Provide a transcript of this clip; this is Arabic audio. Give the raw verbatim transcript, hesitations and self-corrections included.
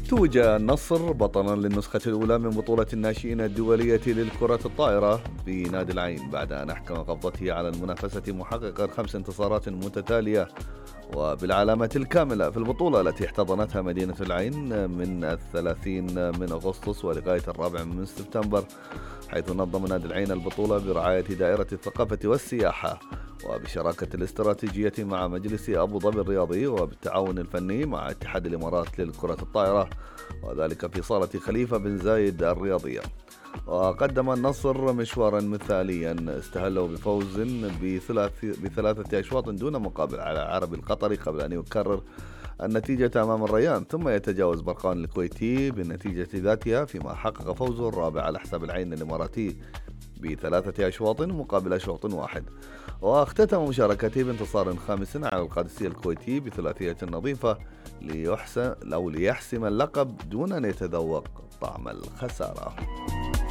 توج النصر بطلا للنسخة الأولى من بطولة الناشئين الدولية للكرة الطائرة في نادي العين بعد أن أحكم قبضته على المنافسة محققا خمس انتصارات متتالية وبالعلامة الكاملة في البطولة التي احتضنتها مدينة العين من الثلاثين من أغسطس ولغاية الرابع من سبتمبر، حيث نظم نادي العين البطولة برعاية دائرة الثقافة والسياحة وبشراكة الاستراتيجية مع مجلس أبو ظبي الرياضي وبالتعاون الفني مع اتحاد الإمارات للكرة الطائرة، وذلك في صالة خليفة بن زايد الرياضية. وقدم النصر مشوارا مثاليا استهله بفوز بثلاث بثلاثة أشواط دون مقابل على العربي القطري قبل أن يكرر النتيجة أمام الريان، ثم يتجاوز برقان الكويتي بالنتيجة ذاتها، فيما حقق فوزه الرابع على حساب العين الإماراتي بثلاثة أشواط مقابل شوط واحد. واختتم مشاركته بانتصار خامس على القادسية الكويتي بثلاثية نظيفة ليحسم أو ليحسم اللقب دون أن يتذوق طعم الخسارة.